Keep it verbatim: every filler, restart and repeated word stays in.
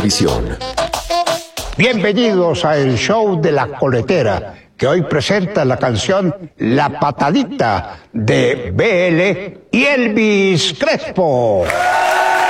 Visión. Bienvenidos a el show de la coletera, que hoy presenta la canción La Patadita de B L y Elvis Crespo.